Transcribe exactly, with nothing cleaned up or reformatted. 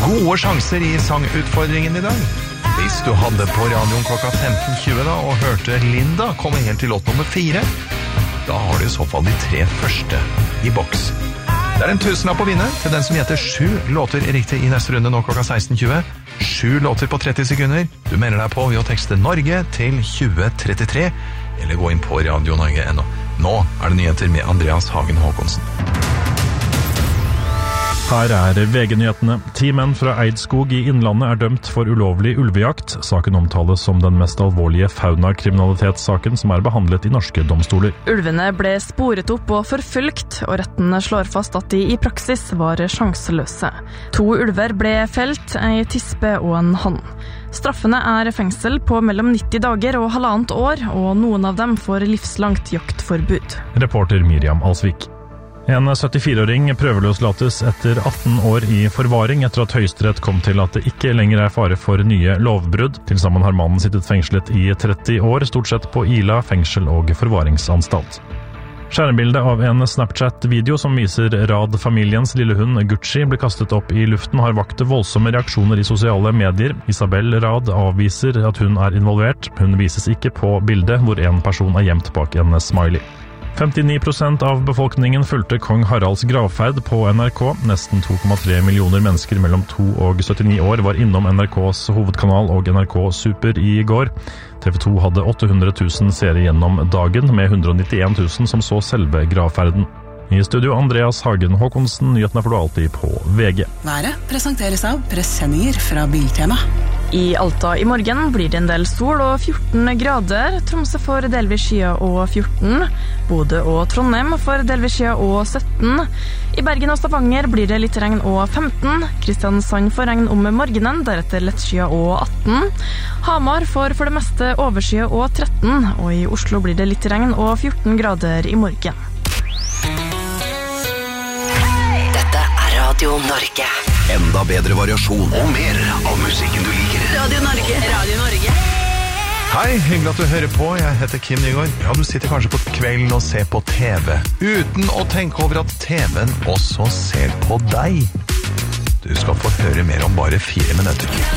Gode sjanser i sangutfordringen i dag. Hvis du hadde på radioen klokka femten tjue da, og hørte Linda komme helt til låt nummer fire, da har du i så fall de tre første i boks. Det er en tusenlapp å vinne til den som gjetter sju låter riktig i neste runde nå klokka seksten tjue. Sju låter på tretti sekunder. Du melder deg på ved å tekste Norge til tjue trettitre, eller gå inn på Radio Norge ennå. Nå er det nyheter med Andreas Hagen Håkonsen. Her er V G-nyhetene. Ti menn fra Eidskog i Innlandet er dømt for ulovlig ulvejakt. Saken omtales som den mest alvorlige fauna-kriminalitetssaken som er behandlet i norske domstoler. Ulvene ble sporet opp og forfølgt, og retten slår fast at de i praksis var sjanseløse. To ulver ble felt, ei tispe og en hann. Straffene er fengsel på mellom nitti dager og halvannet år, og noen av dem får livslangt jaktforbud. Reporter Miriam Alsvik. En syttifire-åring prøveløslates etter atten år i forvaring etter at Høyesterett kom til at det ikke lenger er fare for nye lovbrudd. Til sammen har mannen sittet fengslet i tretti år, stort sett på Ila, fengsel og forvaringsanstalt. Skjermbildet av en Snapchat-video som viser Rad-familiens lille hund Gucci ble kastet opp i luften har vakt voldsomme reaksjoner i sosiale medier. Isabel Rad avviser at hun er involvert. Hun vises ikke på bildet hvor en person er gjemt bak en smiley. femtini prosent av befolkningen fulgte kong Haralds gravferd på N R K. Nesten to komma tre millioner mennesker mellom to og syttini år var innom N R K's hovedkanal og N R K Super i går. T V to hadde åtte hundre tusen seere gjennom dagen, med hundre og nittien tusen som så selve gravferden. I studio Andreas Hagen Håkonsen, nyhetene får du alltid på V G. Været presenteres av presenninger fra Biltema. I Alta i morgen blir det en del sol og fjorten grader. Tromsø får delvis skya og fjorten. Bodø og Trondheim får delvis skya og sytten. I Bergen og Stavanger blir det litt regn og femten. Kristiansand får regn om morgenen, deretter lett skya og atten. Hamar får for det meste overskya og tretten. Og i Oslo blir det litt regn og fjorten grader i morgen. Dette er Radio Norge. Enda bedre variasjon og mer av musikken du liker. Radio Norge. Radio Norge. Hei, hyggelig at du hører på. Jeg heter Kim Nygaard. Ja, du sitter kanskje på kvelden og ser på T V, uten å tenke over at T V-en også ser på deg. Du skal få høre mer om bare fire minutter.